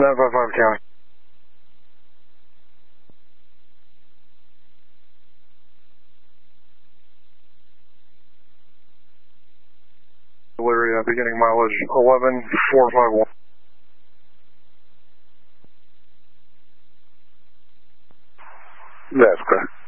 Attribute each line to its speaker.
Speaker 1: 955 County. Delivery beginning mileage 11451.
Speaker 2: That's correct.